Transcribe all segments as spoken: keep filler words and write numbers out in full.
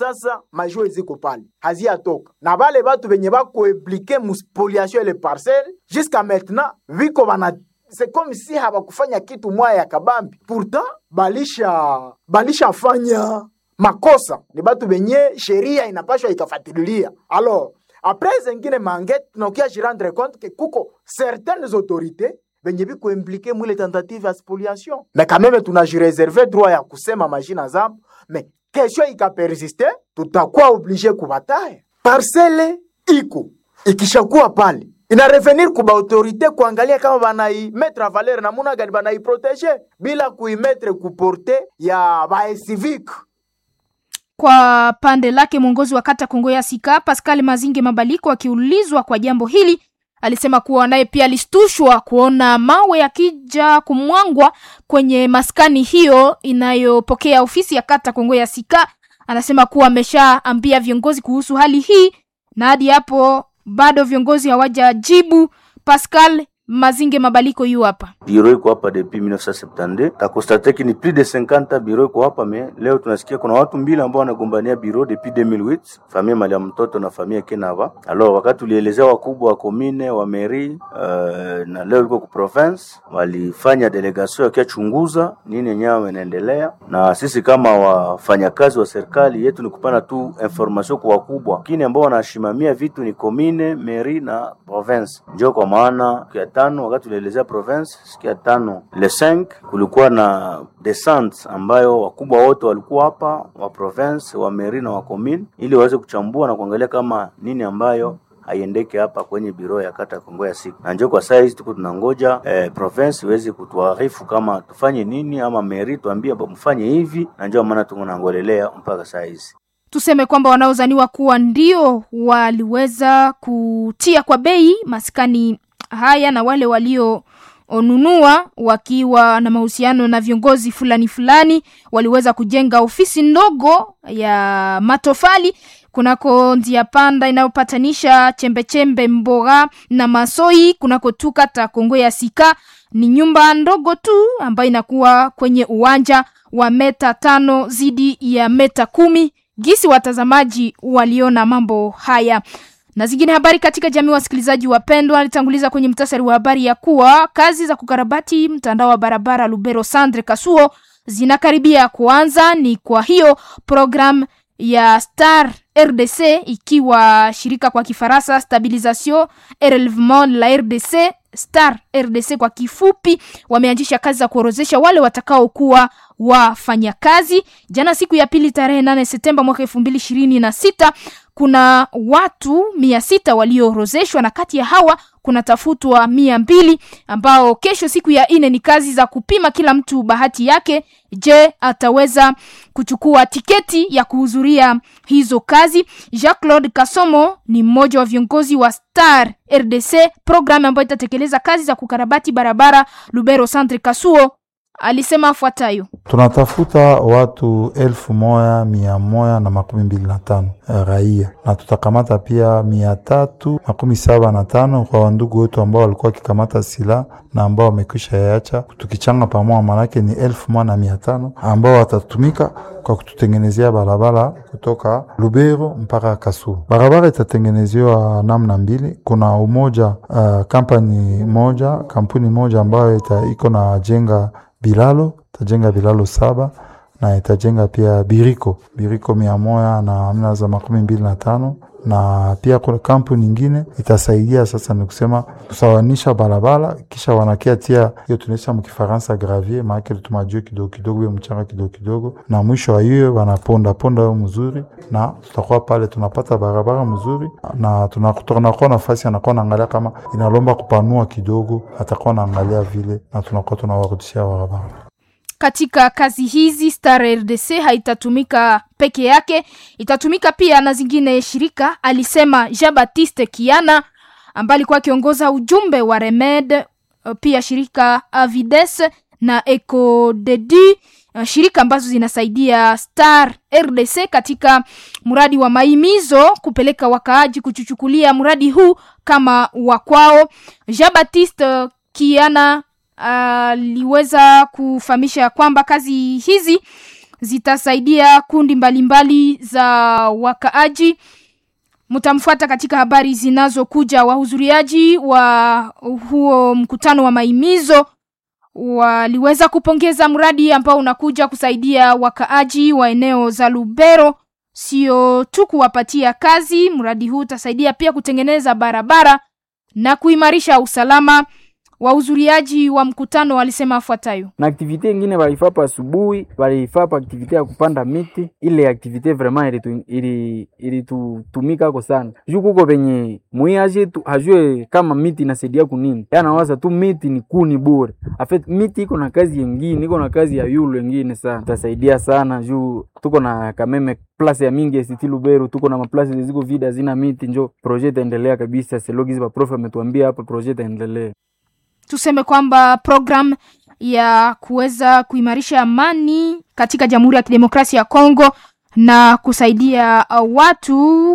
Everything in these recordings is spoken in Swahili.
Sasa majue ziko pale haziyatoka na bale batu benye bako impliqué mu spoliation les parcelles jusqu'à maintenant viko bana, c'est comme si habakufanya kitu moya ya kabambi, pourtant balisha balisha fanya makosa. Ni batu benye sheria inapashwa ikafatililia. Alors après zengine mangete tunakia jirendre compte que kuko certaines autorités benye biko impliqué mu les tentatives à spoliation, mais quand même tunajireserver droit ya kusema majina zabo. Mais question ikapersiste, tutakuwa obligé kubataya. Parcelle iko ikishakuwa pale ina revenir kuba autorité kuangalia kama banai mettre valeur na muna gani banai protéger bila kuimetre kuporte ya bae civique. Kwa pande lake mwongozi wa kata Kongo ya Sika Pascal Mazinge Mabaliko akiulizwa kwa jambo hili alisema kuwa naye pia alistushwa kuona mawe yakija kumwangwa kwenye maskani hiyo inayopokea ofisi ya kata Kongo ya Sika. Anasema kuwa ameshaambia viongozi kuhusu hali hii na hadi hapo bado viongozi hawajajibu. Pascal Mazinge Mabaliko yu hapa. Bureau iko hapa depuis mille neuf cent soixante-deux. Ta constate que ni plus de cinquante bureau iko hapa, mais leo tunasikia kuna watu mbili ambao wanagombania bureau depuis deux mille huit, familia mali ya mtoto na familia Kenava. Alors wakati tulielezea wakubwa wa commune wa mairie uh, na leo iko ku province walifanya delegation yakichunguza nini yenyewe inaendelea, na sisi kama wafanyakazi wa serikali yetu ni kupana tu information kwa wakubwa. Kini ambao wanashimamia vitu ni commune, mairie na province. Ndio kwa maana ya tano wakati tulielezea province sikia tano le cinq kulikuwa na descente ambayo wakubwa wote walikuwa hapa wa province wa mairie na wa commune ili waweze kuchambua na kuangalia kama nini ambayo haiendeke hapa kwenye biro ya kata Kongo ya Sika. Na njoo kwa size tuko tunangoja eh, province iweze kutuarifu kama tufanye nini ama mairie tuambie mfanye hivi, na njoo maana tunangolelea mpaka size. Tuseme kwamba wanaozaniwa kuwa ndio waliweza kutia kwa bei maskani haya na wale walio onunua wakiwa na mahusiano na viongozi fulani fulani waliweza kujenga ofisi ndogo ya matofali kunako njia panda inayopatanisha chembe chembe Mboga na Masoi kunako tukata Kongo ya Sika. Ni nyumba ndogo tu ambayo inakuwa kwenye uwanja wa meta tano zidi ya meta kumi. Gisi watazamaji waliona mambo haya. Na zingine habari katika jamii, wasikilizaji wapendwa, alitanguliza kwenye mtasari wa habari ya kuwa kazi za kukarabati mtandao wa barabara Lubero Centre Kasuo zinakaribia kuanza. Ni kwa hiyo program ya Star R D C ikiwa shirika kwa Kifaransa Stabilisation et Relèvement la R D C, Star R D C kwa kifupi, wameanzisha kazi za kuorozesha wale watakao kuwa wafanyakazi. Jana siku ya pili tarehe nane Septemba mwaka elfu mbili ishirini na sita kuna watu mia sita walioorozeshwa, na kati ya hawa kuna tafutwa mia mbili ambao kesho siku ya ine ni kazi za kupima kila mtu bahati yake. Je, ataweza kuchukua tiketi ya kuhudhuria hizo kazi? Jacques-Claude Kasomo ni mmoja wa viongozi wa Star R D C, programu ambayo itatekeleza kazi za kukarabati barabara Lubero Centre Kasuo. Alisema afuatayo: tunatafuta watu elfu moja mia moja na makumi mbili na tano raia, na tutakamata pia mia tatu makumi saba na tano kwa wandugu wetu ambao walikuwa kikamata sila na ambao wamekwisha yaacha. Tukichanga pamoja manake ni elfu moja na mia tano ambao watatumika kwa kututengenezea barabara kutoka Lubero mpaka Kasuo. Barabara itatengenezewa namna mbili. Kuna umoja uh, kampani moja, kampuni moja ambayo ita iko na jenga bilalo, tajenga bilalo saba, na itajenga pia biriko, biriko mia moja na amna za makumi mbili na tano, na pia kuna kampuni nyingine itasaidia sasa ni kusema kusawanisha barabara, kisha wanakia tia hiyo tunaisha mkifaransa gravier, maana tumajue kidogo kidogo ya mchanga kidogo kidogo, na mwisho wa hiyo wanaponda ponda hiyo mzuri, na tutakuwa pale tunapata barabara mzuri, na tunakutoka kwa nafasi anakuwa naangalia kama inalomba kupanua kidogo, atakuwa naangalia vile, na tunakuwa tunawarudishia barabara. Katika kazi hizi Star R D C haitatumika peke yake, itatumika pia na zingine shirika, alisema Jean-Baptiste Kiana ambaye alikuwa kiongoza ujumbe wa Remed, pia shirika Avides na Ecodedi, shirika ambazo zinasaidia Star R D C katika mradi wa maimizo kupeleka wakaaji kuchuchukulia mradi huu kama wakwao. Jean-Baptiste Kiana aliweza uh, kufahamisha kwamba kazi hizi zitasaidia kundi mbalimbali za wakaaji. Mtamfuata katika habari zinazokuja. Wahudhuriaji wa huo mkutano wa maimizo waliweza kupongeza mradi ambao unakuja kusaidia wakaaji wa eneo za Lubero, sio tu kuwapatia kazi. Mradi huu utasaidia pia kutengeneza barabara na kuimarisha usalama. Wahudhuriaji wa mkutano walisema afuatayo: na aktivite nyingine walifapa asubuhi, walifapa aktivite ya kupanda miti. Ile aktivite vraiment ili ili ili tutumika kwa sana. Juu kuko penye muiaje tu hajue kama miti inasaidia kunini. Yana waza tu miti ni kuni bure. Afet miti iko na kazi nyingine, iko na kazi ya yule nyingine sana. Itasaidia sana juu tuko na kameme place ya mingi siti Lubero, tuko na maplace ziko vida zina miti, njo project endelea kabisa. Selogizi ba prof ametuambia hapa project endelea. Tuseme kwamba program ya kuweza kuimarisha amani katika Jamhuri ya Kidemokrasia ya Kongo na kusaidia watu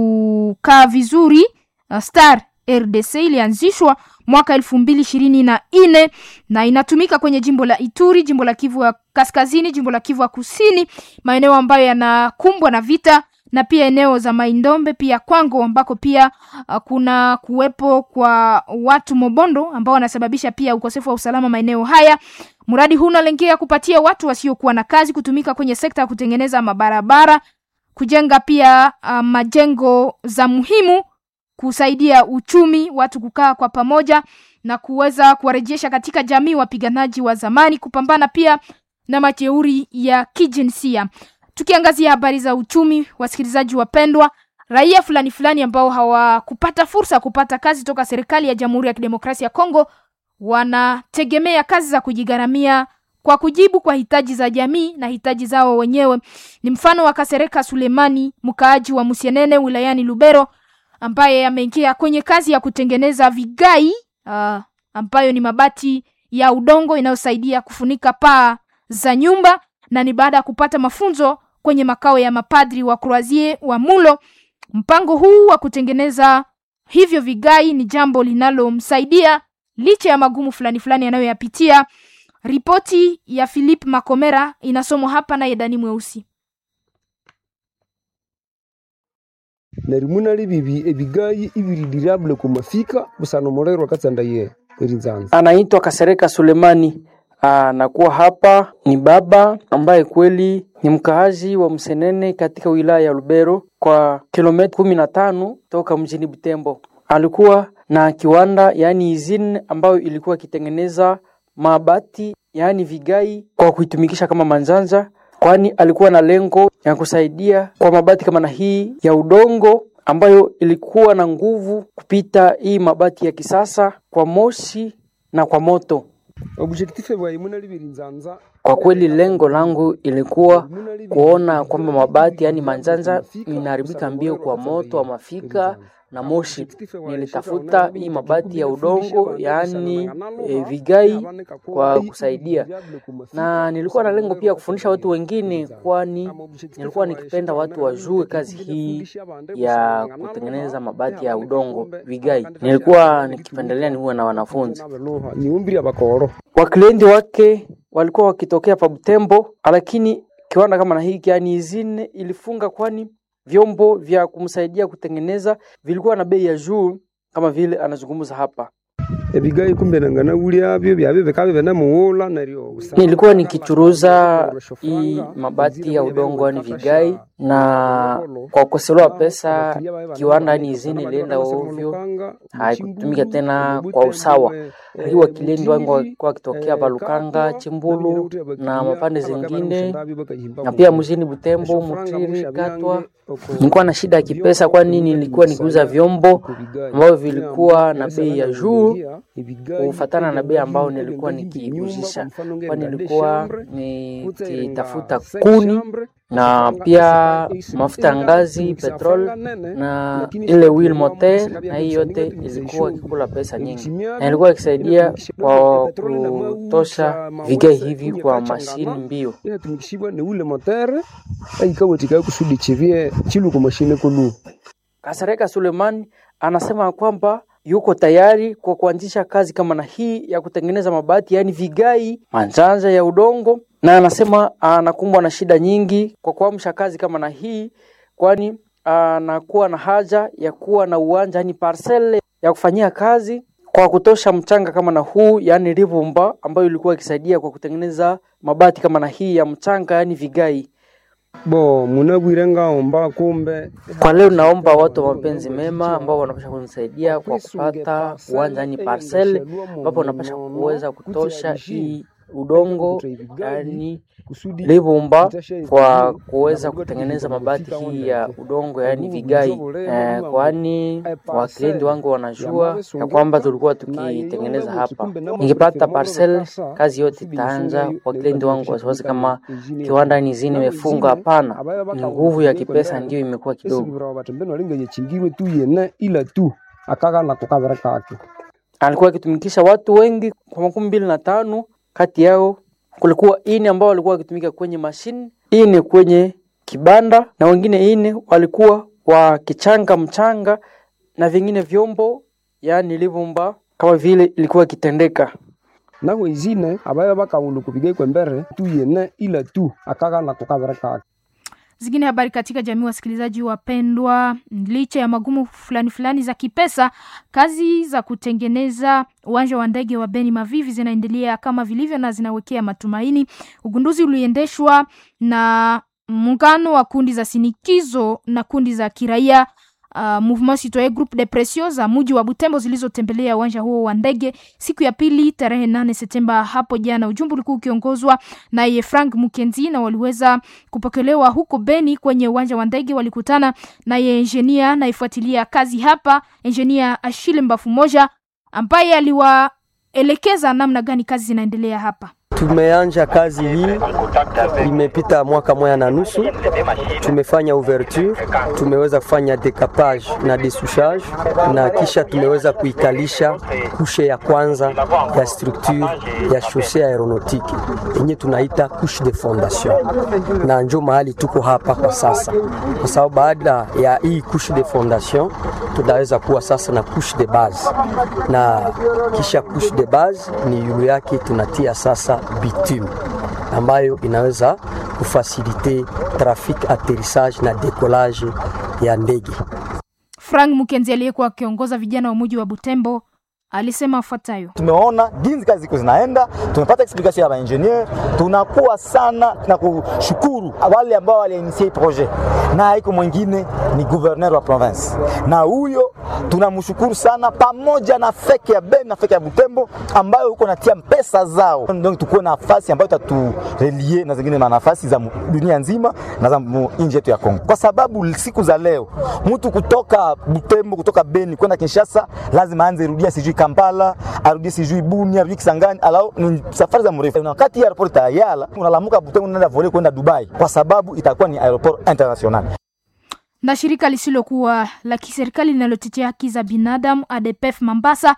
kukaa vizuri, Star R D C, ilianzishwa mwaka elfu mbili ishirini na nne na inatumika kwenye jimbo la Ituri, jimbo la Kivu ya Kaskazini, jimbo la Kivu ya Kusini, maeneo ambayo yanakumbwa na vita, na pia eneo za Maindombe, pia Kwango ambako pia uh, kuna kuwepo kwa watu Mobondo ambao wanasababisha pia ukosefu wa usalama maeneo haya. Mradi huu unalenga kupatia watu wasiokuwa na kazi kutumika kwenye sekta ya kutengeneza mabarabara, kujenga pia uh, majengo za muhimu, kusaidia uchumi, watu kukaa kwa pamoja na kuweza kuwarejesha katika jamii wapiganaji wa zamani, kupambana pia na majeuri ya kijinsia. Tukiangazia habari za uchumi, wasikilizaji wapendwa, raia fulani fulani ambao hawakupata fursa kupata kazi toka serikali ya Jamhuri ya Kidemokrasia ya Kongo wanategemea kazi za kujigaramia kwa kujibu kwa hitaji za jamii na hitaji zao wenyewe. Ni mfano wa Kasereka Sulemani, mkaaji wa Musienene wilayani Lubero, ambaye ameingia kwenye kazi ya kutengeneza vigai uh, ambayo ni mabati ya udongo inayosaidia kufunika paa za nyumba, na ni baada ya kupata mafunzo kwenye makao ya mapadri wa Croisier wa Mulo. Mpango huu wa kutengeneza hivyo vigai ni jambo linalomsaidia licha ya magumu fulani fulani anayoyapitia. Ripoti ya Philip Makomera inasomwa hapa na Edani Mweusi. Narimuna libibi ebigai ibiri durable kumafika busano morero wakati ndaye erinzanza. Anaitwa Kasereka Sulemani. Anakuwa hapa ni baba ambaye kweli ni mkaazi wa Msenene katika wilaya ya Lubero kwa kilomita kumi na tano toka mjini Butembo. Alikuwa na kiwanda yani izini ambayo ilikuwa kitengeneza mabati yani vigai kwa kuitumikisha kama manzanza, kwani alikuwa na lengo ya kusaidia kwa mabati kama na hii ya udongo ambayo ilikuwa na nguvu kupita hii mabati ya kisasa kwa moshi na kwa moto. Kwa kweli lengo langu ilikuwa kuona kwamba mabati yani manzanza inaharibika mbio kwa moto wa mafika na moshi. Nilitafuta hii mabati ya udongo yani e, vigai kwa kusaidia, na nilikuwa na lengo pia kufundisha watu wengine, kwani nilikuwa nikipenda watu wajue kazi hii ya kutengeneza mabati ya udongo vigai. Nilikuwa nikipendelea niwe na wanafunzi. Waklienti wake walikuwa wakitokea pa Butembo, lakini kiwanda kama na hiki yani izine ilifunga, kwani vyombo vya kumsaidia kutengeneza vilikuwa na bei ya juu kama vile anazungumza hapa. Ebigai kumbe nangana ulia byo byabe bekabe na muola na rio. Nilikuwa nikichuruza hii mabati ya udongo ni vigai, na kwa kukosewa pesa kiwanda ni izini ilienda ovyo, haikutumika tena kwa usawa. Hiyo kilindi wangu kwa kitokea Balukanga, Chimbulu na mapande zingine, na pia mjini Butembo, Mutiri, Katwa. Nilikuwa na shida ya kipesa, kwani nilikuwa nikiuza vyombo ambavyo vilikuwa na bei ya juu kufuatana na bei ambao nilikuwa nikiuzisha, kwani nilikuwa nikitafuta kuni na pia mafuta ya ngazi, petrol na ile wheel motor, na hiyo yote ilikuwa kikula pesa nyingi, na ilikuwa ikisaidia kwa kutosha vigai hivi kwa mashini mbio. Tumikishibwa ni ule motor aikawa tika kusudi chivie chilu kwa mashine kulu. Kasereka Sulemani anasema kwamba yuko tayari kwa kuanzisha kazi kama na hii ya kutengeneza mabati, yani vigai, manjanja ya udongo, na anasema anakumbwa na shida nyingi kwa kuamsha kazi kama na hii, kwani anakuwa na haja ya kuwa na uwanja, yani parcel ya kufanyia kazi kwa kutosha mchanga kama na huu, yani rivumba, ambayo ilikuwa ikisaidia kwa kutengeneza mabati kama na hii ya mchanga, yani vigai. Bo munabwirenga omba kumbe. Kwa leo naomba watu wa mapenzi mema ambao wanapasha kunisaidia kwa kupata uwanja, yani parcel, ambapo wanapasha kuweza kutosha hii udongo, yani livumba, kwa kuweza kutengeneza mabati hii ya udongo, yani vigai. Eh, kwani wakilienti wangu wanajua ya kwamba tulikuwa tukitengeneza hapa. Ningepata parcel, kazi yote itaanza. Wakilienti wangu wasiwasi kama kiwanda ni zini imefunga, hapana. Ni nguvu ya kipesa ndio imekuwa kidogo. Alikuwa akitumikisha watu wengi kwa makumi mbili na tano. Kati yao kulikuwa ine ambao walikuwa wakitumika kwenye mashine, ine kwenye kibanda, na wengine ine walikuwa wakichanga mchanga na vingine vyombo, yani livumba, kama vile ilikuwa kitendeka. Na wengine abaya bakaulu kupiga kwa mbere tu yene ila tu akaga na kukabaraka. Zingine habari katika jamii, wasikilizaji wapendwa, licha ya magumu fulani fulani za kipesa, kazi za kutengeneza uwanja wa ndege wa Beni Mavivi zinaendelea kama vilivyo na zinawekea matumaini. Ugunduzi uliendeshwa na muungano wa kundi za sinikizo na kundi za kiraia, Uh, Mouvement Citoyen Groupe de Pression za mji wa Butembo zilizotembelea uwanja huo wa ndege siku ya pili tarehe nane Septemba hapo jana. Ujumbe ulikuwa ukiongozwa na Frank Mukenzi na waliweza kupokelewa huko Beni kwenye uwanja wa ndege. Walikutana na engineer na ifuatilia kazi hapa, engineer Ashile Mbafu moja, ambaye aliwaelekeza namna gani kazi zinaendelea hapa. Tumeanja kazi hii, imepita mwaka moja na nusu. Tumefanya ouverture, tumeweza kufanya decapage na desouchage, na kisha tumeweza kuikalisha kushe ya kwanza ya structure ya chaussée aeronautique yenye tunaita couche de fondation, na njo mahali tuko hapa kwa sasa, kwa sababu baada ya hii couche de fondation tutaweza kuwa sasa na couche de base, na kisha couche de base ni yulu yake tunatia sasa bitume ambayo inaweza kufasilite traffic atterrissage na decollage ya ndege. Frank Mukenzi aliyekuwa akiongoza vijana wa mji wa Butembo alisema afuatayo: tumeona jinsi kazi ziko zinaenda, tumepata explication ya ba engineer, tunakuwa sana na kushukuru wale ambao waliinitiate projet, na haiko mwingine ni gouverneur wa province, na huyo tunamshukuru sana, pamoja na feke ya Beni na feke ya Butembo ambayo huko natia pesa zao, donc tuko na nafasi ambayo taturelie na zingine na nafasi za dunia nzima na za nje yetu ya Kongo, kwa sababu siku za leo mtu kutoka Butembo, kutoka Beni kwenda Kinshasa lazima aanze rudia sijui Kampala, arudi sijui Bunia, arudi Kisangani, alao ni safari za mrefu. Na wakati ya airport ya Yala unalamuka Butembo unaenda voler kwenda Dubai, kwa sababu itakuwa ni airport international. Na shirika lisilokuwa la kiserikali linalotetea haki za binadamu A D P F Mambasa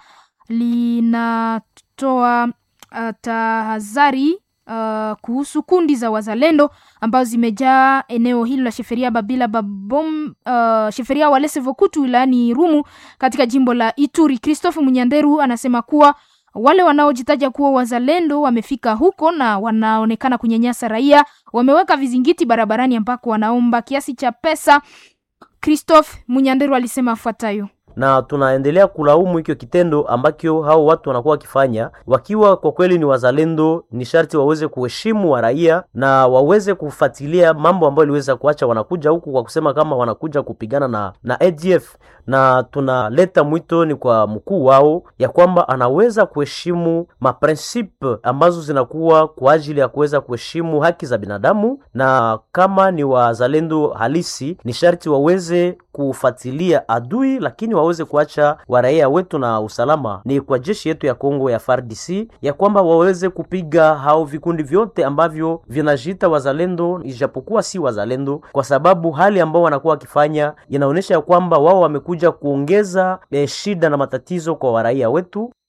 linatoa uh, tahadhari uh, kuhusu kundi za wazalendo ambazo zimejaa eneo hilo la Sheferia Babila Babom, uh, Sheferia Walese Vokutu wilayani Rumu katika jimbo la Ituri. Christophe Munyanderu anasema kuwa wale wanaojitaja kuwa wazalendo wamefika huko na wanaonekana kunyanyasa raia, wameweka vizingiti barabarani ambako wanaomba kiasi cha pesa. Christophe Munyanderu alisema afuatayo: na tunaendelea kulaumu hicho kitendo ambacho hao watu wanakuwa wakifanya. Wakiwa kwa kweli ni wazalendo, ni sharti waweze kuheshimu wa raia na waweze kufuatilia mambo ambayo iliweza kuacha wanakuja huku kwa kusema kama wanakuja kupigana na na A D F. Na tunaleta mwito ni kwa mkuu wao ya kwamba anaweza kuheshimu maprincipe ambazo zinakuwa kwa ajili ya kuweza kuheshimu haki za binadamu, na kama ni wazalendo halisi ni sharti waweze kufuatilia adui, lakini waweze kuacha waraia wetu na usalama. Ni kwa jeshi yetu ya Kongo ya F A R D C ya kwamba waweze kupiga hao vikundi vyote ambavyo vinajiita wazalendo ijapokuwa si wazalendo, kwa sababu hali ambao wanakuwa wakifanya inaonyesha ya kwamba wao wamekuja kuongeza eh, shida na matatizo kwa waraia wetu.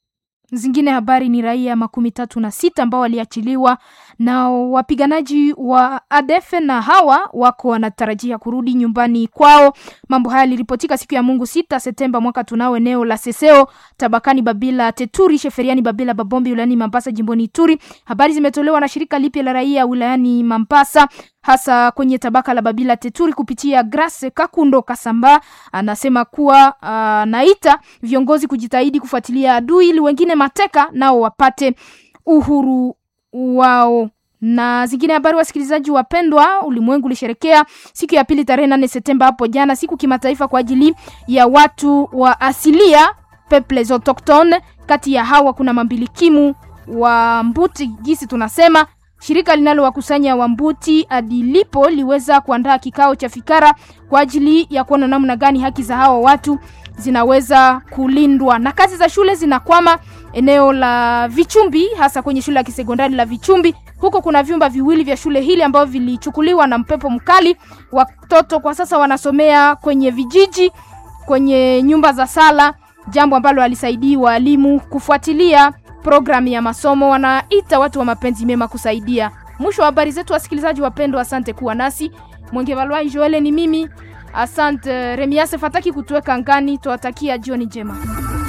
Zingine habari ni raia makumi tatu na sita ambao waliachiliwa na wapiganaji wa A D F na hawa wako wanatarajia kurudi nyumbani kwao. Mambo haya yaliripotika siku ya Mungu sita Septemba mwaka tunao eneo la Seseo tabakani Babila Teturi sheferiani Babila Babombi wilayani Mambasa jimboni Ituri. Habari zimetolewa na shirika lipya la raia wilayani Mambasa hasa kwenye tabaka la Babila Teturi kupitia Grace Kakundo Kasamba. Anasema kuwa uh, naita viongozi kujitahidi kufuatilia adui ili wengine mateka nao wapate uhuru wao. Na zingine habari wasikilizaji wapendwa, ulimwengu ulisherekea siku ya pili tarehe nane Septemba hapo jana siku kimataifa kwa ajili ya watu wa asilia peuples autochtones. Kati ya hawa kuna mambilikimu wa Mbuti gisi tunasema. Shirika linalowakusanya Wambuti Adilipo liweza kuandaa kikao cha fikara kwa ajili ya kuona namna gani haki za hao watu zinaweza kulindwa. Na kazi za shule zinakwama eneo la Vichumbi hasa kwenye shule ya kisekondari la Vichumbi. Huko kuna vyumba viwili vya shule hili ambao vilichukuliwa na mpepo mkali. Watoto kwa sasa wanasomea kwenye vijiji, kwenye nyumba za sala, jambo ambalo alisaidia walimu kufuatilia programu ya masomo. Wanaita watu wa mapenzi mema kusaidia. Mwisho wa habari zetu wasikilizaji wapendwa, asante kuwa nasi. Mwenge Valwa Joel ni mimi. Asante Remiase Fataki kutuweka ngani. Tuwatakia jioni njema.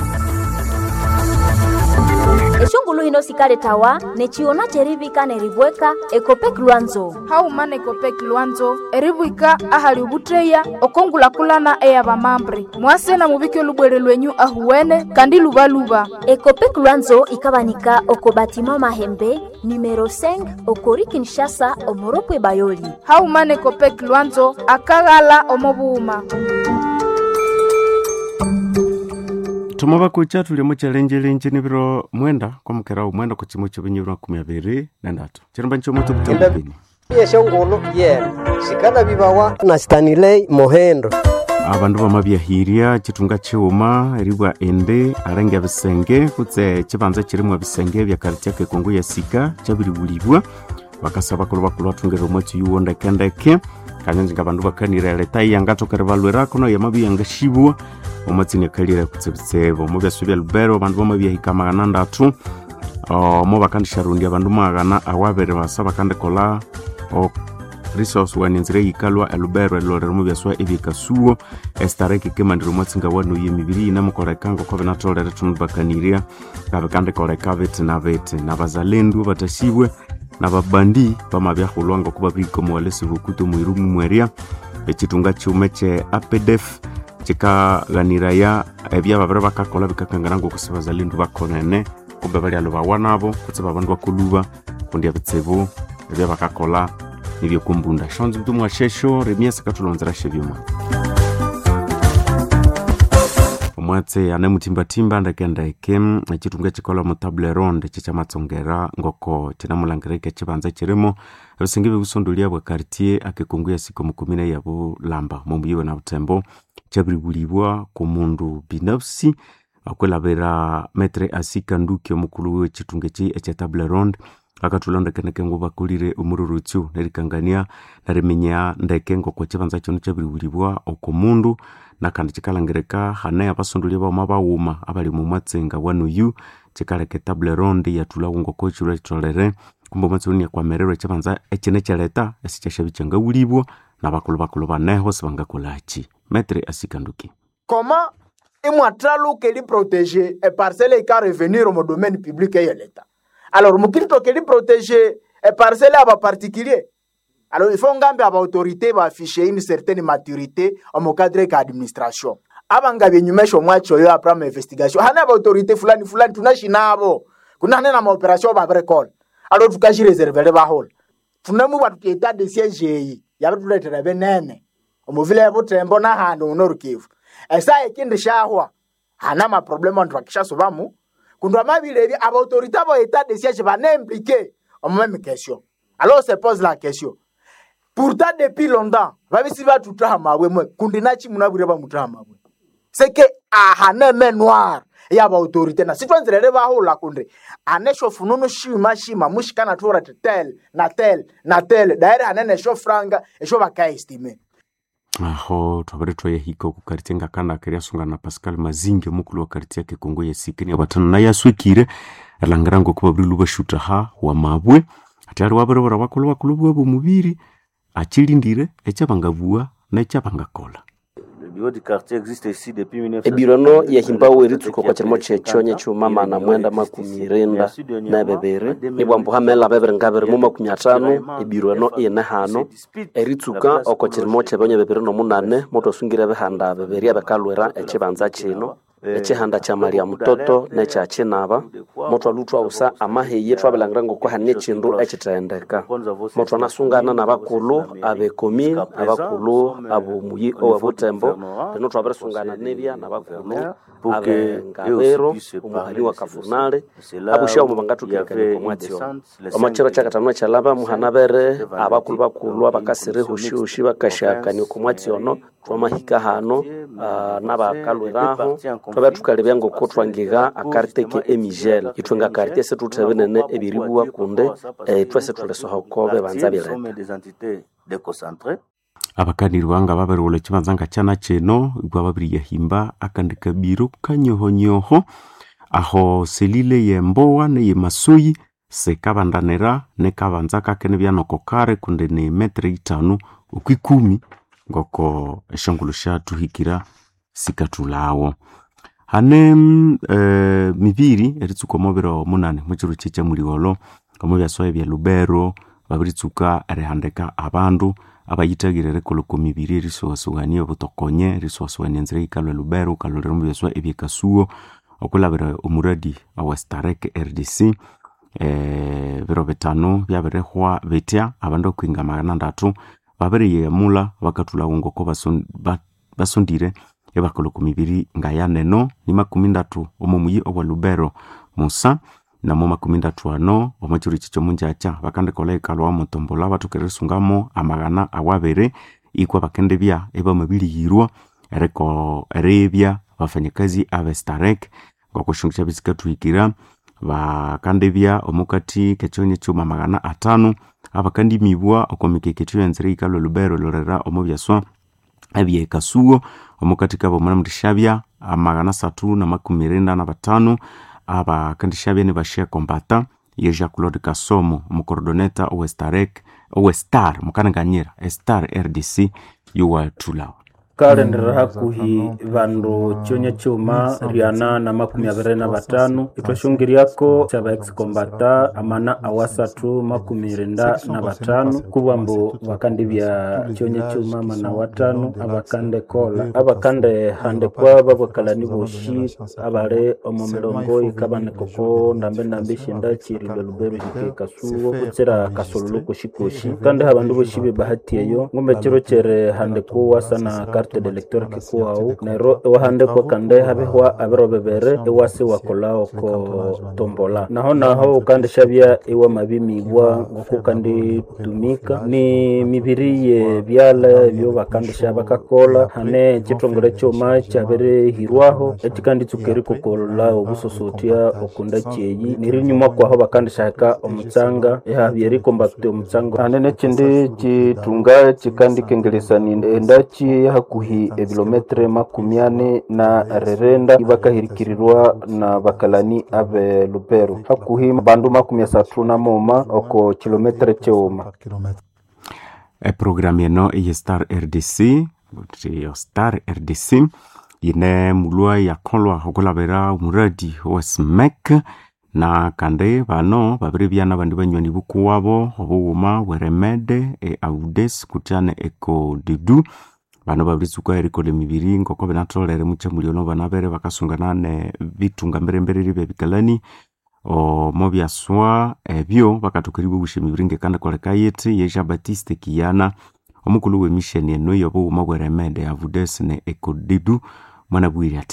Eshungulu hino sikale tawa nechiona cherivika neribweka Ekopek Luanzo. Hau mane Ekopek Luanzo eribwika ahali ubutreya okongula kulana eya bamambre. Mwase na mubike lubwere lwenyu ahuwene kandi luba luba. Ekopek Luanzo ikabanika okobatima Mahembe numero cinq okori Kinshasa omoropwe Bayoli. Hau mane Ekopek Luanzo akagala omobuuma. Tumaba kucha tulimo challenge lenje nibiro mwenda kwa mkerao mwenda kwa chimo chobinyura kumi abiri na ndatu. Chiramba ncho moto butambini. Yesho ngolo ye. Sikana bibawa na Stanley Mohendo. Abandu bamabyahiria chitunga chiuma eribwa ende arangi abisenge kutse chibanza chirimwa bisenge bya kartia ke Kongo ya sika chabiribulibwa bakasaba kuloba kulwatungera umweti yuonda kendeke kanyanzi ngabandu bakanira leta yangato karibalwera kono yamabi yangashibwa omatsini kalira kutsebitsebo mu byasubya Lubero bandu bamabya hikamagana ndatu o mo bakandisha rundi abandu magana awabere basaba kandi kola o resource waninzire yikalwa Lubero lorero mu byaswa ebikasuo estareke kemandiro matsinga wano yemibiri na mukorekango ko benatolere tunubakaniria kabakande koreka bete na bete na bazalendu batashibwe na babandi bamabya kulwanga kuba biko mwalesi bukuto muirumu mweria echitunga chumeche A P D F chika ganiraya ebya babere bakakola bikakangana ngo kusibaza lindu bakonene kumbe bali alo bawanabo kutsiba abantu bakuluba kundi abetsebo ebya bakakola nibyo kumbunda shonzi mtu mwashesho Remiase katulonzera shebyuma omwatse ane mutimba timba ndakenda ekem echitunga chikola mu table ronde chicha matsongera ngoko chinamulangireke chibanza chirimo abisenge bibusondolia bwa quartier akekongo ya siko mukumine yabo lamba mumbiwe na butembo chabiribulibwa ku mundu binafsi akwelabera metre asika nduke mukulu wechitunga chi echa table ronde akatulonda keneke ngo bakulire umururutsu nerikangania narimenya ndeke ngo kwa chibanza chono chabiribulibwa okomundu nakandi chikalangereka hane abasondolie ba mabawuma abali mu matsenga wano yu chikaleke table ronde yatula ngo ko chura tolere kumbo matsoni kwa merero chibanza echene chaleta esichashabicanga ulibwo nabakulu bakulu baneho sibanga kolachi metre asikanduki comment imwatralu que li protéger et parcelle qui revenir au domaine public et l'état. Alors mukilito que li protéger et parcelle à particulier. Alors il faut ngambe aba autorité ba afficher une certaine maturité au cadre de l'administration. Abanga benyumesho mwacho yo après investigation. Hana ba autorité fulani fulani tunashi nabo. Kuna nena ma opération ba recall. Alors tukaji réserver ba hall. Tunamu ba état de siège ya tuletera benene. Omuvile yabo tembo na hando unorukivu. Esa ekinde shahwa. Hana ma problème on twakisha sobamu. Kundwa mabile aba autorité ba état de siège ba n'impliqué en même question. Alors se pose la question. Pourtant depuis longtemps, babisi ba tutama we mwe kundinachi munabure ba mutama we. C'est que a haneme noir ya ba autorité na sitwanzerere ba ho la kundre. Anesho fununu shima shima mushikana tora tel na tel na tel. Daire anene sho franga e sho ba ka estimé. aho twabere twayahika ku quartier ngakana keriasunga na Pascal Mazinge mukulu wa quartier ke Kongo ya sikini abatana na yaswikire alangarango kuba buri lubashuta ha wa mabwe atari wabere bara bakulu bakulu bwo mubiri achilindire echabangavua na echabangakola. Ebirono ya himbawe eritsuko kwa chirimo chechonye chumama na mwenda makumi renda na bebere ni bwambo hamela bebere ngabere mu makumi atano ebirono ine hano eritsuka oko chirimo chebonye bebere no munane moto sungire behanda bebere abakalwera echibanza chino echihanda cha Maria mtoto na cha chinaba moto alutwa usa amaheye twabelangirango ko hanne chindu echitendeka moto anasungana na bakulu abekomi abakulu abo muyi obutembo no twaberesungana nebya na bakulu abe ngabero umuhali wa kafunale abusha umubangatu kekane ko mwatyo omachero cha katano cha laba muhanabere abakulu bakulu abakasire hushushi bakashakani ko mwatyo no twamahika hano uh, nabakalweraho twabatukalibe ngo kotwangiga akarteke emigel itwenga karte se tutebene ebiribuwa kunde eh, twese tulesoha kobe banzabire abakanirwanga baberole kibanzanga cyana ceno igwa babiri yahimba akandika biro kanyohonyoho aho selile yembowa ne yemasoyi sekabandanera ne kabanza kakene byanokokare kunde ne metre itanu ukikumi ngoko eshongulusha tuhikira sikatulawo hane e, mibiri eritsuko mobero munane muchiru chicha muliolo kamo byasoye bya Lubero babiritsuka arehandeka abandu abayitagirere koloko mibiri risosoganiye butokonye risosoganiye nzire ikalwe Lubero kalorero mu byasoye ebyekasuo okulabira umuradi wa Starek R D C eh biro betano byaberehwa betya abandu kwinga magana ndatu babere yemula bakatula ngo ko bason basondire ebakoloko mibiri ngayaneno ni makumi ndatu omumuyi obwa Lubero Musa na mo makumi ndatu ano omachuri chicho munjacha bakande koleka lwa mutombola batukeresungamo amagana awabere ikwa bakende bya eba mabiri yirwa ereko erebya bafanyakazi aba Starek ngokushungisha bisikatuikira bakande bya omukati kechonye chuma magana atano abakandi mibwa okomikekecho yanzire ikalo Lubero lorera omubyaswa abiye kasuo omukatika bo mwanamdishabya amagana satu na makumi renda na batano abakandishabya ne bashia kombata ye Jacques Claude Kasomo omukordoneta Westarek Westar mukananganyira Star R D C yuwa tulao kalendera hakuhi vandu chonya chuma riana na makumi abiri na batano itwashungiriako chaba ex kombata amana awasatu makumi renda na batano kubambo bakandi bya chonya chuma mana watano abakande kola abakande hande kwa babakalani boshi abare omomilongo ikabane koko ndambe ndambe shinda chiri Lubero hike kasuo kutsera kasololo koshikoshi kandi abandu boshi bahati eyo ngombe chiro chere hande ko wasana de lecteur kikuwa au nero wahande kwa kande habehwa aberobebere ewase wakolao ko tombola naho naho kandi shabya ewa mabimi bwa ngoko kandi tumika ni mibiriye byala byo bakandi shabaka kola hane chitongore choma chabere hirwaho etikandi tsukeri kokola obusosotia okunda cheyi niri nyuma kwa ho bakandi shaka omutsanga ya byeri kombakte omutsanga hane nekindi chitunga chikandi kengelesani endachi hakuhi ebilometre makumiane na rerenda ibakahirikirirwa na bakalani abe Lubero hakuhi bandu makumi asatu na moma oko kilometre cheoma e programme no e Star R D C e Star R D C ine mulwa ya kolwa hokolabera umuradi wa S M E C na kande bano babiri byana bandi banywani bukuwabo obuma weremede e audes kutane eko didu bano babritsuka eriko le mibiri ngoko benatolere muche muliono banabere bakasungana ne bitunga mberembere ribe bikalani o mobyaswa ebyo bakatukiribu bushe mibiringe kandi koleka yeti ye Jean Baptiste Kiyana omukulu we mission eno yobo umagweremede avudes ne ekodidu mwana bwiri ata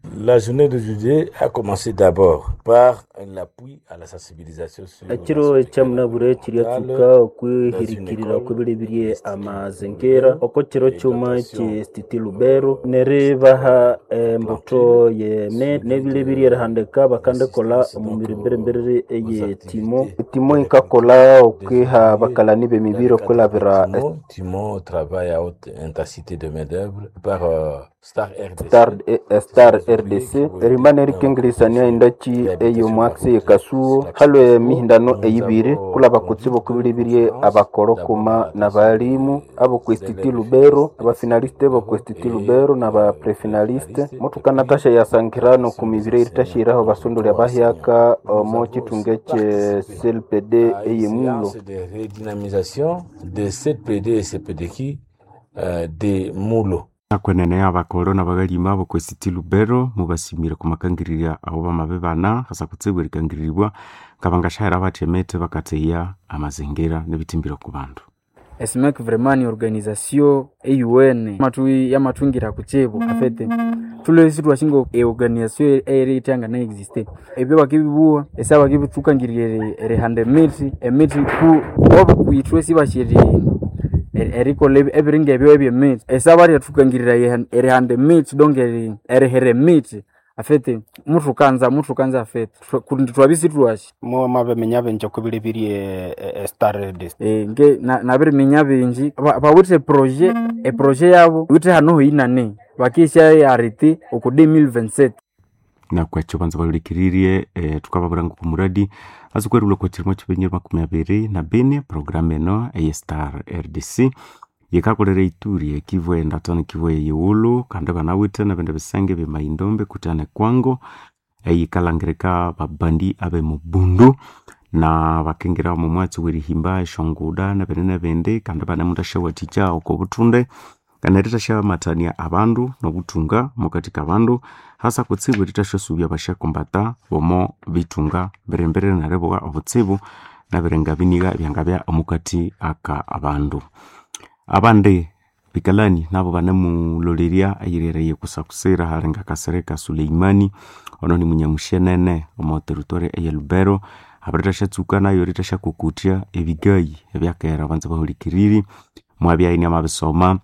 La journée d'aujourd'hui a commencé d'abord par l'appui à la sensibilisation sur ekiro ekyamnabure kiryatuka okwihirikirira okwebirebirie amazengera oko kiro cyuma kyestiti lubero neribaha embuto yene nebirebirie rahandeka bakandekola omumiremberembere eye timo timo ikakola okwiha bakalani bemibiro kolabira Timo travaille à haute intensité de main d'œuvre par uh, Star R D C Star, eh, Star R D C rimane rikengirisania indachi eyo mwaksi ekasuo halwe mihindano eyibiri kula bakutsibo kubilibirie abakorokoma na balimu abo kwestiti lubero abafinaliste bo kwestiti lubero na ba prefinaliste mutukana tasha ya sankirano kumibire itashiraho basunduli abahyaka mo kitungeke C L P D eyemulo de redynamisation de C P D et C P D K uh, de mulo akwenene abakoro na bagalima abo kwestiti lubero mubasimire kumakangiriria abo bamabe bana hasa kutsebwerikangiririrwa kabangashahera batemete bakateya amazengera nebitimbiro ku bantu esmek vraiment ni organisation E U N matu ya matungira kuchebo afete tulezi twashingo e organisation eri tanga na existe ebyo bakibibua esaba kibitsukangirire ere hande miti emiti ku obo kuitwesi bashiri eriko lebe ebringe ebyo ebyo miti esaba ri tukangirira ere hande miti dongeri ere here miti afete mutu kanza mutu kanza afete kundi twabisi twashi mo mabe menyabe nje kubilibirie Star D C eh nge na nabiri menyabe nji ba wite projet e projet yabo wite hano hinane bakisha yariti oku deux mille vingt-sept na kwacho banza balikiririe eh, tukababurangu ku muradi azukwerulo ko kirimo kibenye makumi abiri na bene programme no e Star R D C yekakolere ituri ekivwe ndatoni kivwe yewulu kande banawite na bende besenge be maindombe kutane kwango eyikalangirika babandi abe mubundu na bakengera mu mwatsi werihimba eshonguda na bende bende kande bana mutashawa ticha okobutunde kanerita sha matania abandu no butunga mukatika abandu hasa kutsibu ritasho subya basha kombata bomo bitunga berembere na reboga obutsibu na berenga biniga byangabya omukati aka abandu abande bikalani nabo banemu loleria ayirereye kusakusera harenga kasereka Suleimani ono ni munyamushenene omo territory ya Lubero abreta shatsuka nayo ritasha kukutia ebigayi ebyakera banza bahulikiriri mwabya ini amabesoma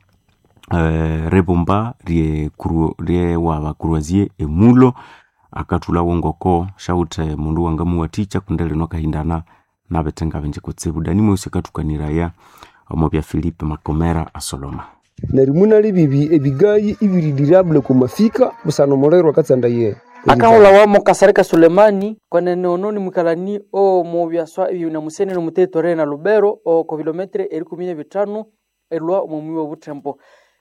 Uh, rebomba rie kuru rie waba kuruazie emulo akatula wongoko shaute mundu wangamu waticha kundele no kahindana na betenga benje kutsebu dani mwese katukaniraya omobya Philippe Makomera asoloma narimuna libibi ebigayi ibiridirable kumafika busano morero katsanda ye akahola wa mokasarika Sulemani kwane nononi mukalani o mobya swa ibina musene no mutetore na Lubero o ko kilometre eri kumi na bitano erwa omumwi wa butembo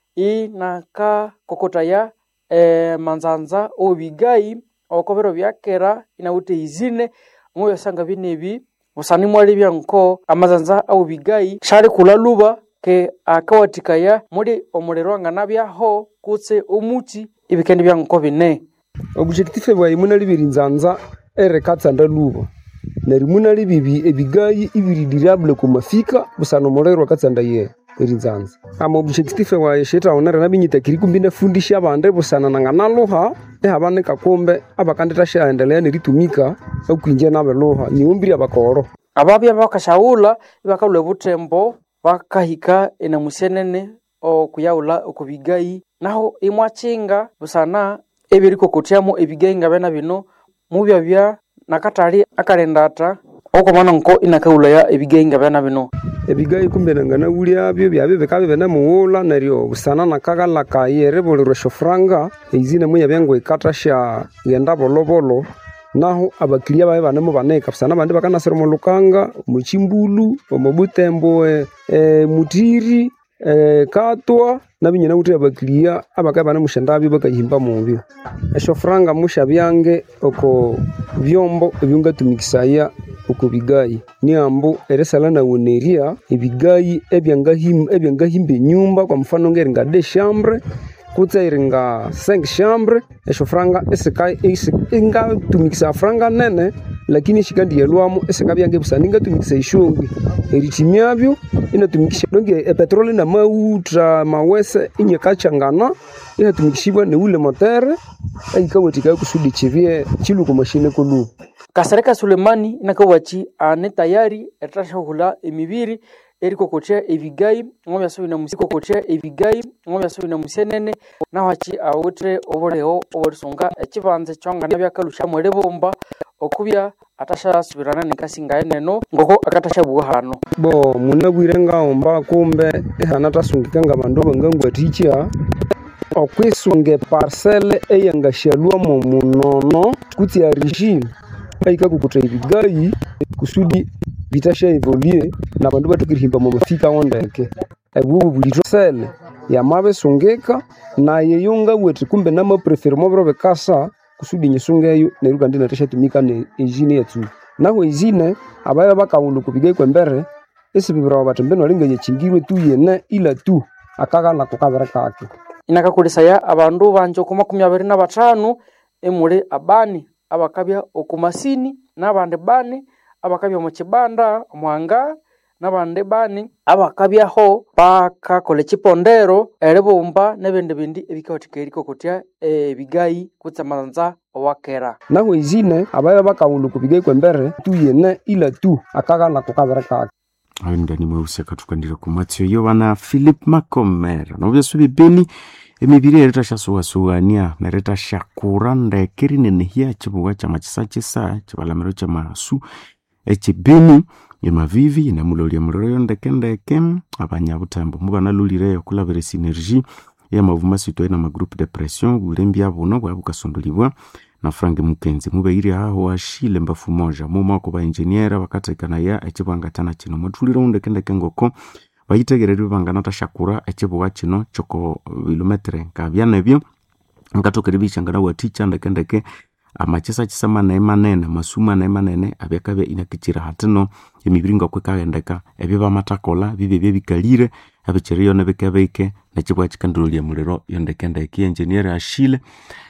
inaka kokotaya e, manzanza obigayi okobero byakera inaute izine ngoyo sanga binebi usani mwali byanko amazanza obigayi shari kulaluba ke akawatikaya muri omurero nganabya ho kutse omuti ibikendi byanko bine objectif bwa imuna libiri nzanza ere katsanda luba narimuna libibi ebigayi ibiridirable kumafika busano morero katsanda ye erinzanza ama objectif wa yesheta onera nabinyita kiri kumbina fundisha abande busana nanganaluha ehabane kakombe abakandita shaendelea neritumika okwinje nabeluha niumbiri abakoro ababya bakashaula bakalwe butembo bakahika ena musenene o kuyaula okubigayi naho imwachinga busana ebiriko kotyamo ebigayi ngabena bino mubya bya nakatali akalendata okomana nko inakaula ya ebigayi ngabena bino ebigayi kumbe nangana ulya byo byabe bekabe bena muula naryo busana nakagala kayere bolero shofranga izina muya byango ikatasha yenda bolobolo naho abakilia babe banemo baneka busana bande bakanasero molukanga muchimbulu omobutembo e, e mutiri e, katwa nabinyana kuti abakilia abakabe bana mushandabi bakayimba mubyo eshofranga musha byange oko byombo ebyunga tumikisaya ukubigayi niambo eresala na woneria ebigayi ebyangahim ebyangahimbe nyumba kwa mfano ngeringa de chambre kutsa iringa cinq chambre esho franga esikai inga tumikisa franga nene lakini shikandi yelwamo esekabyange busaninga tumikisa ishungi eritimyabyo inatumikisha donge e petroli na mauta mawese inye kachangana inatumikishibwa ne ule motere aikawetikayo kusudi chivye chilu ku mashine kulu Kasareka Sulemani nakawachi ane tayari etashahula emibiri eriko kocha ebigayi ngomya so ina musiko kocha ebigayi ngomya so ina musenene na wachi awotre oboreo oborsonga ekibanze chonga nabyakalusha mwere bomba okubya atasha subirana nikasinga eneno ngoko akatasha buhano bo munabwire ngaomba kumbe hanatasunkika ngabandu bangangwa ticha okwisunge parcelle eyangashalwa mu munono kuti ya regime aika kukuta ibigayi kusudi bitasha evolue na bandu batukirihimba mu mafika ondeke ebubu bulito sele ya mabe sungeka na yeyunga weti kumbe na maprefere mobro bekasa kusudi nyisungeyo neruka ndina tasha tumika ne engine yetu naho izine abaya bakawulu kubigayi kwembere esi bibira batembeno linganye chingirwe tu yene ila tu akaga na kukabera kake inakakulisaya abandu banjo kuma kumi abiri na batano emure abani abakabya okumasini nabande bani abakabya mu kibanda mwanga nabande bani abakabyaho bakakole chipondero erebomba nebende bindi ebikawatikiriko kutya ebigayi kutsamanza owakera naho izine abaya bakawulu kubigayi kwembere tu yene ila tu akaga na kukabera kake ndani mweusi akatukandira kumatio yo bana Philip Makomera nobyo subi beni emibiri ereta shasuwasuwania nereta shakura ndekeri nenehia chibuwa chama chisachisa chibalamiro chama su echibeni emavivi inamulolia muloro ndeke ndeke abanyabutambo mubana lulire yokulabere synergie ya mavuma sito ina magroupe de pression bulembi abono bwa bukasondolibwa na Frank Mukenzi mubeiri aho ashile mbafu moja muma ko ba engineer bakatekana ya echibangatana chino mutuliro ndeke ndeke ngoko bayitegerere bangana tashakura echibuwa chino choko kilometre kabya nebyo ngatokeribisha ngana wa teacher ndeke ndeke amachesa chisama na emanene masuma na emanene abyakabe inakichira hatino emibiringa kwe kagendeka ebyo bamatakola bibe byebikalire abecheriyo nebekebeke nachibwa chikandulia mulero yondeke ndeke engineer ashile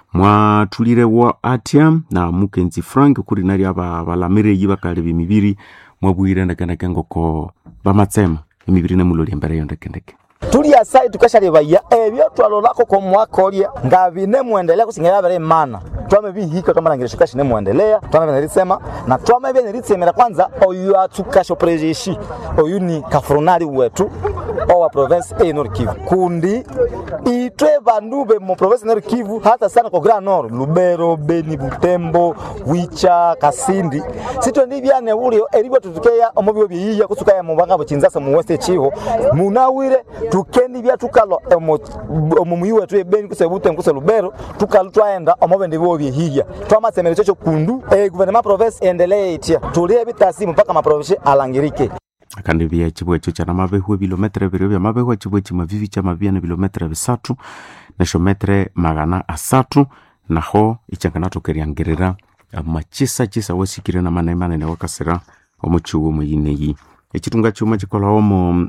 mwa tulire wa atia na Mukenzi Frank kuri nari aba balamire yibakale bimibiri mwabwire ndeke ndeke ngoko bamatsema emibiri ne mulori mbere yondeke ndeke tuli asai tukashalibaya ebyo twalolako ko mwakolia ngabine muendelea kusingira bare mana twame bihika twamarangire shikashine muendelea twame nerisema na twame bene ritsemera kwanza oyu atukasho prejeshi oyu ni kafronali wetu owa province e Nord Kivu kundi itwe bandube mu province Nord Kivu hata sana ko Grand Nord Lubero Beni Butembo Wicha Kasindi sito ndibyane uri eribwa tutukeya omubyo biyiya kusukaya mu banga bucinzasa mu West Chiho munawire tukendi bya tukalo omumuyi wetu ebeni kusebute mkuse Lubero tukalo twaenda omobende bo biyiya twamasemere cyo kundu e gouvernement province endelee itia tulie bitasi mpaka ma province alangirike akandi bya chibwe cyo cyana mabehu kilometre biro bya mabehu chibwe chima vivi cha mabia na kilometre bisatu na shometre magana asatu naho ichangana tokeriangerera amachisa chisa wasikire na mana imana ne wakasera omuchugo muyineyi ekitunga cyuma gikola omo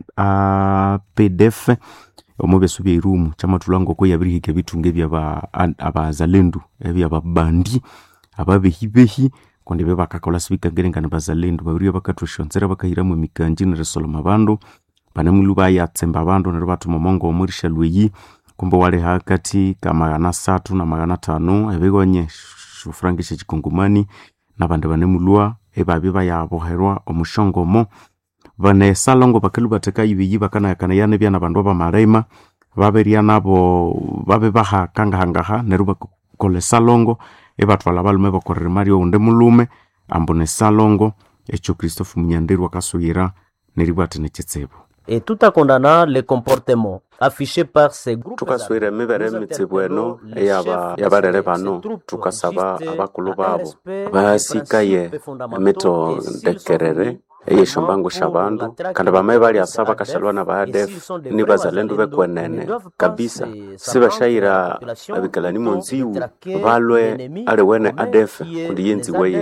a P D F omubesubi irumu chama tulango ko yabirike bitunge bya abazalendu ebya babandi ababehibehi konde beba kakola sibika gerengana bazalendu babiri bakatweshonzera bakahira mu mikanji na resoloma abandu banemuluba yatsemba abandu na batu momongo omurisha lweyi kumbe wale hakati kama magana satu na magana tano ebegonye shufrangisha chikongomani na bande banemulwa ebabiba yaboherwa omushongomo bane salongo bakaluba teka yibiyi bakana kana yane bya nabandu ba marema baberia nabo babe baha kanga hangaha neruba kole salongo ebatwala balume bakorera Mario unde mulume ambone salongo echo Christophe Munyanderwa kasuyira neribwate nekitsebo et tout à condamner les comportements affichés par ces groupes tukaswira mibere mitsebweno yaba yabarere bano tukasaba abakulu babo basikaye meto dekerere eye shombango shabandu kandi bamaye bali asaba kashalwa na baadef ni bazalendo bekwenene kabisa sibashayira abikalani monziu balwe ale wene adef kundi yenzi weyere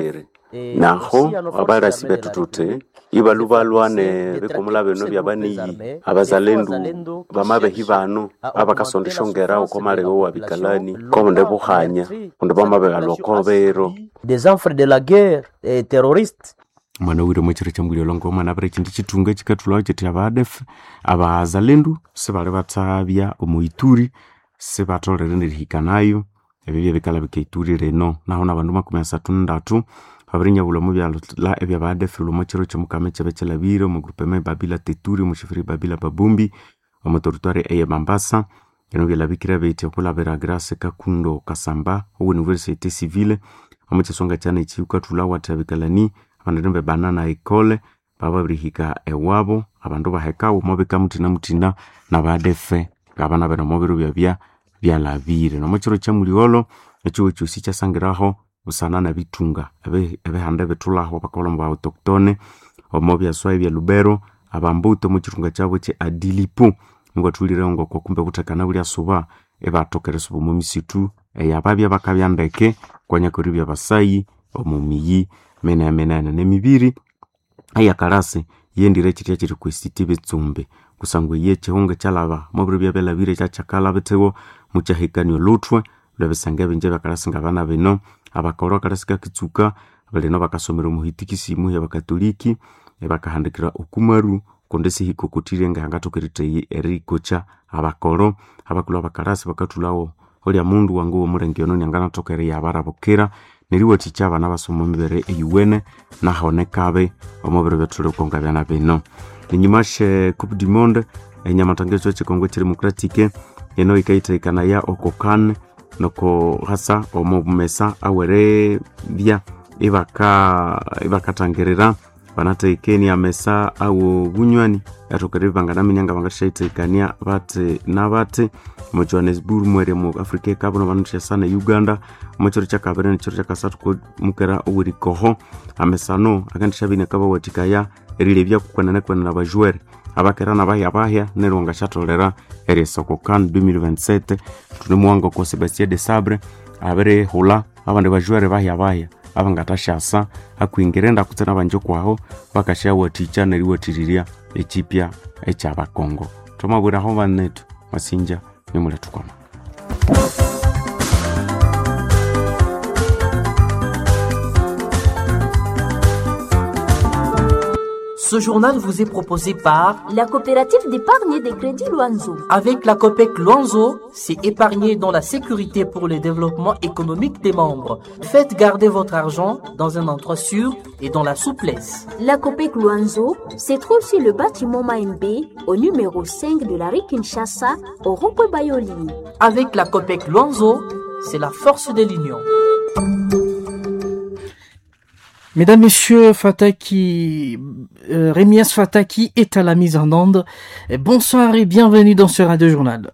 naho abarasi betu tute ibalubalwane bekomula beno byabaniyi abazalendu bamabehi bano abakasondeshongera ukomaleo wabikalani komunde buhanya kunde bamabegalokobero des enfants de la guerre eh, terroristes mwana wire mwechero chambulio longo mwana bare chindi chitunga chikatulawo chiti abadef abazalendu sebale batabya omuituri sebatolere nirihikanayo ebyo bikala bikaituri reno naho nabandu makumi asatu ndatu abarinya bulomo byalo la ebya badef lumo chero chomukame chebechela biro mu grupe me babila teturi mu shifri babila babumbi mu territoire eye Mambasa eno byala bikira beti okula bera grâce kakundo kasamba au université civile mu chesonga cyane chiuka tulawa tabikalani abandu banana ekole baba brihika ewabo abandu bahekawo mobeka mutina mutina na badefe gabana beno mobiru byabya byalabire no mochiro chamuliolo echo chusi chasangiraho usana na bitunga ebe ebe hande betulaho bakola mba autochtone omobya swahili Lubero abambuto muchirunga chabo che adilipu ngo tulire ngo kokumbe kutakana buli asuba eba tokere subu mu misitu eyababya bakabyandeke kwanya kuri bya basayi omumiyi mena mena ne mibiri aya karase yendire chitya chiri kwesiti betsumbe kusangwe yeche honga chalaba mobiri bya bela bire chachakala betewo muchahikanyo lutwe lebesange benje bakarase ngabana beno abakoro karasika kitsuka baleno bakasomera muhitikisi mu ya bakatoliki ebakahandikira okumaru kondesi hikokotire nga ngatokerite eri kocha abakoro abakulu bakarase bakatulawo oli amundu wangu omurengeno nyangana tokere ya barabokera niriwe chichaba nabasomo mibere eyuwene nahone kabe omubere betule konga byana beno ninyimashe coupe du monde enyamatangezo chikongo democratique eno ikaita ya okokan noko hasa omumesa awere bya ibaka ibakatangerera banate Kenya mesa au bunywani atokere bangana minyanga bangashaita ikania bate nabate mu Johannesburg mwere mu Afrika kabona bantu sana Uganda mu choro cha kabere choro cha kasatu ko mukera uri koho amesano agandisha bine kaba watikaya erile bya kukwana kwana na bajoueur abakera na bahya bahya neronga chatolera ere sokokan deux mille vingt-sept tune mwango ko Sebastien de Sabre abere hula abande bajoueur bahya bahya abangatashasa akuingerenda kutana banjo kwaho bakashawa ticha neriwe tiriria echipya echaba Kongo tomabura ho banetu masinja nimule tukoma. Ce journal vous est proposé par la coopérative d'épargne et de crédit Luanzo. Avec la COPEC Luanzo, c'est épargner dans la sécurité pour le développement économique des membres. Faites garder votre argent dans un endroit sûr et dans la souplesse. La COPEC Luanzo se trouve sur le bâtiment Maembe au numéro cinq de la rue Kinshasa au rond-point Bayoli. Avec la COPEC Luanzo, c'est la force de l'union. Mesdames, Messieurs, Fataki, euh, Rémias Fataki est à la mise en onde. Bonsoir et bienvenue dans ce Radio Journal.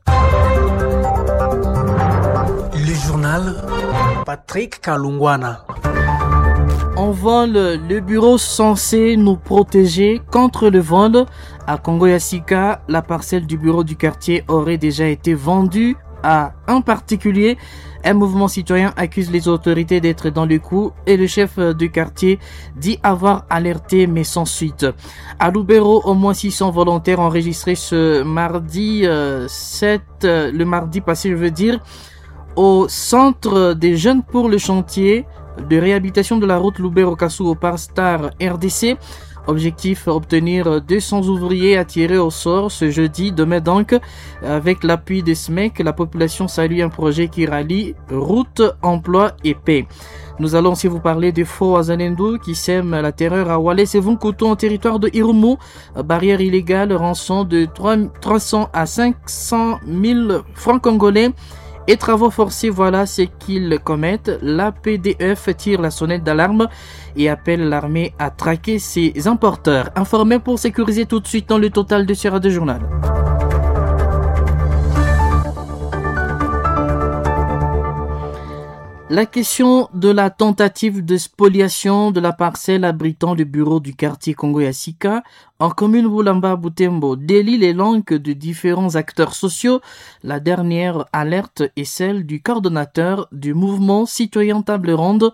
Le journal Patrick Kalungwana. En vol, le bureau censé nous protéger contre le vol à Kongo-Yasika, la parcelle du bureau du quartier aurait déjà été vendue à un particulier. Un mouvement citoyen accuse les autorités d'être dans le coup et le chef du quartier dit avoir alerté mais sans suite. À Lubero, au moins six cents volontaires enregistrés ce mardi euh, sept, euh, le mardi passé, je veux dire, au centre des jeunes pour le chantier de réhabilitation de la route Lubero-Kassou au Parstar R D C. Objectif, obtenir deux cents ouvriers attirés au sort ce jeudi. Demain donc, avec l'appui des S M E C, la population salue un projet qui rallie route, emploi et paix. Nous allons aussi vous parler de faux Azalendo qui sème la terreur à Wallace et Vunkutu en territoire de Irumu. Barrière illégale, rançon de trois cents à cinq cent mille francs congolais. Et travaux forcés, voilà ce qu'ils commettent. La P D F tire la sonnette d'alarme et appelle l'armée à traquer ses importeurs. Informés pour sécuriser tout de suite dans le total de ce Radio Journal. La question de la tentative de spoliation de la parcelle abritant le bureau du quartier Kongo-Yasika en commune Boulamba-Boutembo délie les langues de différents acteurs sociaux. La dernière alerte est celle du coordonnateur du mouvement citoyen Table Ronde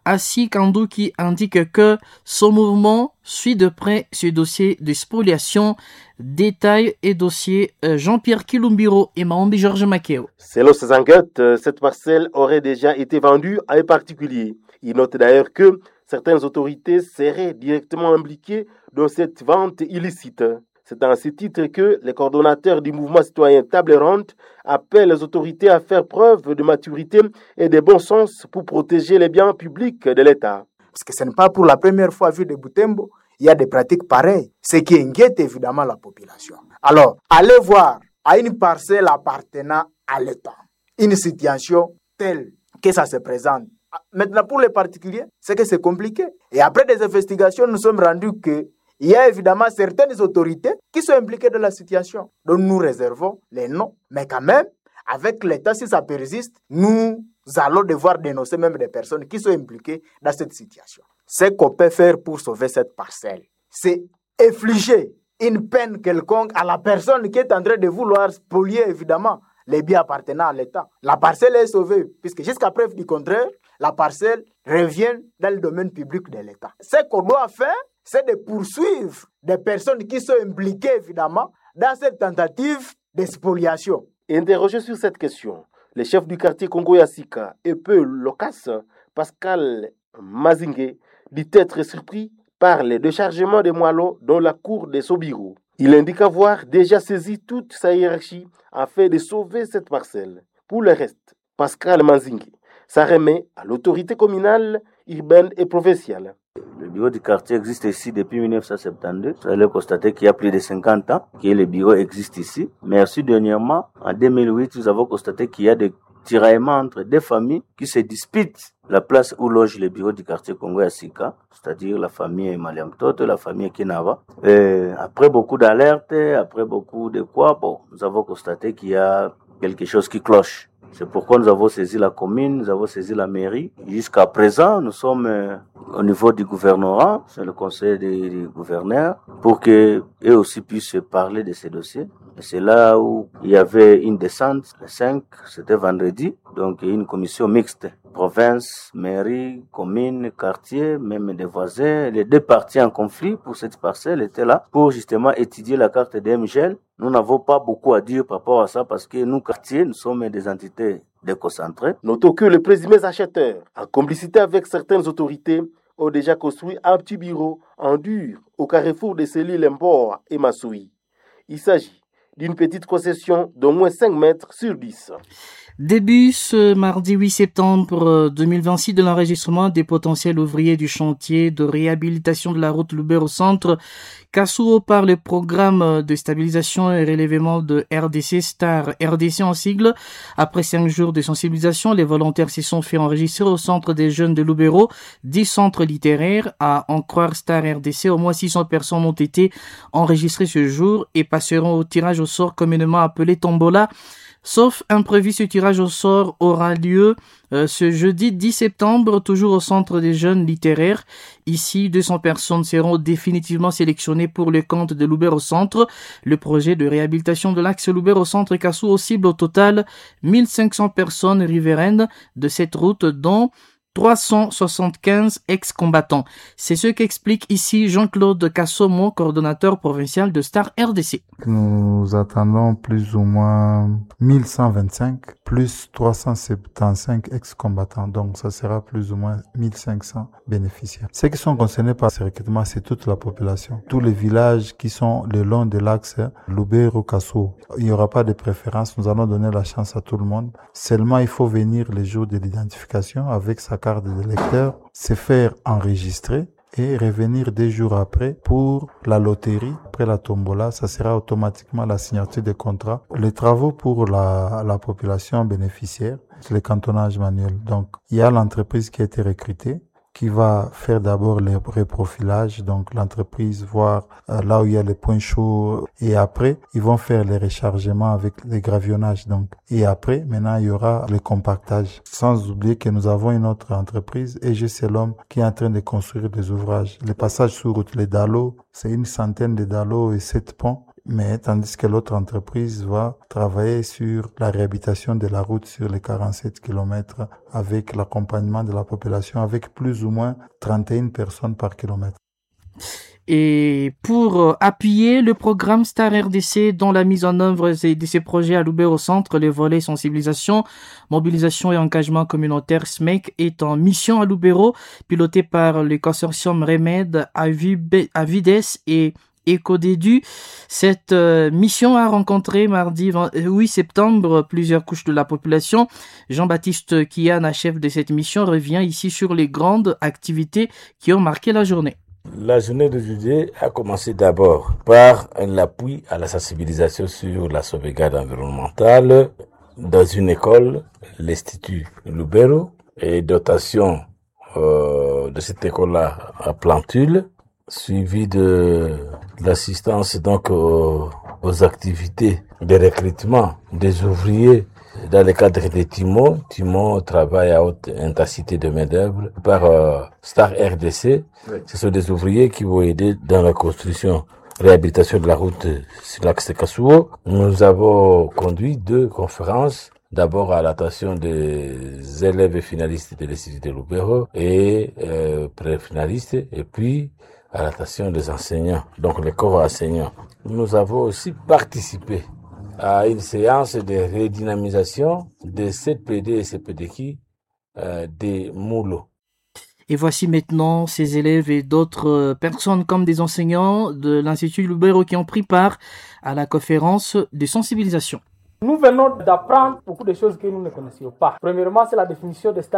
Assi Kandou qui indique que son mouvement suit de près ce dossier de spoliation. Détail et dossier Jean-Pierre Kilumbiro et Maombi Georges Makeo. Selon ces enquêtes, cette parcelle aurait déjà été vendue à un particulier. Il note d'ailleurs que certaines autorités seraient directement impliquées dans cette vente illicite. C'est à ce titre que les coordonnateurs du mouvement citoyen Table Ronde appellent les autorités à faire preuve de maturité et de bon sens pour protéger les biens publics de l'État. Parce que ce n'est pas pour la première fois vu de Butembo, il y a des pratiques pareilles, ce qui inquiète évidemment la population. Alors, allez voir à une parcelle appartenant à l'État, une situation telle que ça se présente. Maintenant, pour les particuliers, c'est que c'est compliqué. Et après des investigations, nous sommes rendus que il y a évidemment certaines autorités qui sont impliquées dans la situation. Donc nous réservons les noms. Mais quand même, avec l'État, si ça persiste, nous allons devoir dénoncer même des personnes qui sont impliquées dans cette situation. Ce qu'on peut faire pour sauver cette parcelle, c'est infliger une peine quelconque à la personne qui est en train de vouloir spolier évidemment les biens appartenant à l'État. La parcelle est sauvée, puisque jusqu'à preuve du contraire, la parcelle revient dans le domaine public de l'État. Ce qu'on doit faire, c'est de poursuivre des personnes qui sont impliquées, évidemment, dans cette tentative de spoliation. Interrogé sur cette question, le chef du quartier Congo-Yassika et peu loquace, Pascal Mazingue, dit être surpris par les déchargements des moellons dans la cour de Sobiro. Il indique avoir déjà saisi toute sa hiérarchie afin de sauver cette parcelle. Pour le reste, Pascal Mazingue, ça remet à l'autorité communale, urbaine et provinciale. Le bureau du quartier existe ici depuis mille neuf cent soixante-douze. Vous allez constater qu'il y a plus de cinquante ans que le bureau existe ici. Mais aussi dernièrement, en deux mille huit, nous avons constaté qu'il y a des tiraillements entre des familles qui se disputent la place où loge le bureau du quartier Congo-Yassika, c'est-à-dire la famille Maliam Toto, la famille Kinava. Et après beaucoup d'alertes, après beaucoup de quoi, bon, nous avons constaté qu'il y a quelque chose qui cloche. C'est pourquoi nous avons saisi la commune, nous avons saisi la mairie. Jusqu'à présent, nous sommes euh, au niveau du gouvernorat, c'est le conseil des, des gouverneurs, pour qu'eux aussi puissent parler de ces dossiers. Et c'est là où il y avait une descente, le cinq, c'était vendredi, donc une commission mixte. Province, mairie, commune, quartier, même des voisins, les deux parties en conflit pour cette parcelle étaient là pour justement étudier la carte de M G L. Nous n'avons pas beaucoup à dire par rapport à ça parce que nous, quartiers, nous sommes des entités déconcentrées. Notons que les présumés acheteurs, en complicité avec certaines autorités, ont déjà construit un petit bureau en dur au carrefour de Céline-Lemboa et Massoui. Il s'agit d'une petite concession d'au moins cinq mètres sur dix. Début ce mardi huit septembre deux mille vingt-six de l'enregistrement des potentiels ouvriers du chantier de réhabilitation de la route Lubero Centre Kasuo par le programme de stabilisation et relèvement de R D C, Star R D C en sigle. Après cinq jours de sensibilisation, les volontaires se sont fait enregistrer au centre des jeunes de Lubero, dix centres littéraires. À en croire Star R D C, au moins six cents personnes ont été enregistrées ce jour et passeront au tirage au sort communément appelé Tombola. Sauf imprévu, ce tirage au sort aura lieu euh, ce jeudi dix septembre, toujours au centre des jeunes littéraires. Ici, deux cents personnes seront définitivement sélectionnées pour le compte de Lubero Centre. Le projet de réhabilitation de l'axe Lubero Centre Kassou cible au total mille cinq cents personnes riveraines de cette route, dont trois cent soixante-quinze ex-combattants. C'est ce qu'explique ici Jean-Claude Kassomo, coordonnateur provincial de Star R D C. Nous attendons plus ou moins mille cent vingt-cinq plus trois cent soixante-quinze ex-combattants. Donc ça sera plus ou moins mille cinq cents bénéficiaires. Ceux qui sont concernés par ce recrutement, c'est toute la population. Tous les villages qui sont le long de l'axe Lubero-Kassou. Il n'y aura pas de préférence. Nous allons donner la chance à tout le monde. Seulement, il faut venir les jours de l'identification avec sa carte d'électeur, se faire enregistrer et revenir deux jours après pour la loterie. Après la tombola, ça sera automatiquement la signature des contrats. Les travaux pour la, la population bénéficiaire, c'est le cantonnage manuel. Donc, il y a l'entreprise qui a été recrutée, qui va faire d'abord le reprofilage, donc l'entreprise voir euh, là où il y a les points chauds, et après ils vont faire les rechargements avec les gravionnages, donc et après maintenant il y aura le compactage. Sans oublier que nous avons une autre entreprise, E G C l'homme, qui est en train de construire des ouvrages, les passages sur route, les dallos, c'est une centaine de dallos et sept ponts mais tandis que l'autre entreprise va travailler sur la réhabilitation de la route sur les quarante-sept kilomètres avec l'accompagnement de la population, avec plus ou moins trente et une personnes par kilomètre. Et pour appuyer le programme Star R D C dans la mise en œuvre de ces projets à Lubero Centre, les volets sensibilisation, mobilisation et engagement communautaire S M E C est en mission à Lubero, piloté par le consortium Remède, Avides et Ecodedu. Cette euh, mission a rencontré mardi huit septembre plusieurs couches de la population. Jean-Baptiste Kiana, chef de cette mission, revient ici sur les grandes activités qui ont marqué la journée. La journée d'aujourd'hui a commencé d'abord par un appui à la sensibilisation sur la sauvegarde environnementale dans une école, l'Institut Lubero, et dotation euh, de cette école-là à Plantule, suivi de l'assistance donc aux, aux activités de recrutement des ouvriers dans le cadre des Timon. Timon travaille à haute intensité de main-d'œuvre par euh, Star R D C. Oui. Ce sont des ouvriers qui vont aider dans la construction, réhabilitation de la route sur l'axe de Kasuo. Nous avons conduit deux conférences. D'abord à l'attention des élèves finalistes de l'Institut de Lubero et euh, pré-finalistes, et puis à l'attention des enseignants, donc les corps enseignants. Nous avons aussi participé à une séance de redynamisation des C P D et C P D Q euh, des Moulots. Et voici maintenant ces élèves et d'autres personnes comme des enseignants de l'Institut Lubero qui ont pris part à la conférence de sensibilisation. Nous venons d'apprendre beaucoup de choses que nous ne connaissions pas. Premièrement, c'est la définition de Star